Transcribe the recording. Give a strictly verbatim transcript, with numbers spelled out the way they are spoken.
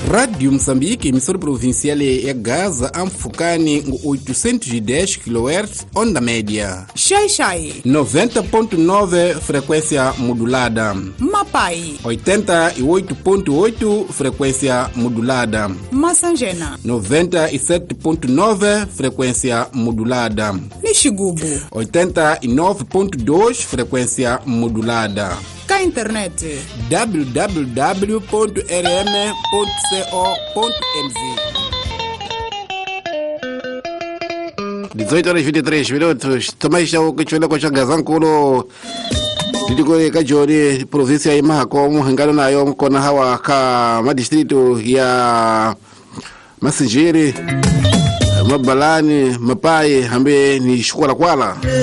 Rádio Moçambique, emissora provincial ya Gaza, Amfukani, oitocentos e dez kilohertz, onda média. Xai-Xai, noventa ponto nove, frequência modulada. Mapai, oitenta e oito ponto oito, frequência modulada. Massangena, noventa e sete ponto nove, frequência modulada. Nixigubo, oitenta e nove ponto dois, frequência modulada. Cá internet w w w ponto r m ponto co ponto m z. dezoito horas e vinte e três minutos. Tomais o que chega com a Gazankuro. Digo que Jori, província ya Mahakom, hangalo na yo mkona hawa ka madistrito ya Masinjiri, Mabalani, Mapai, hambe ni Shukwala Kwala.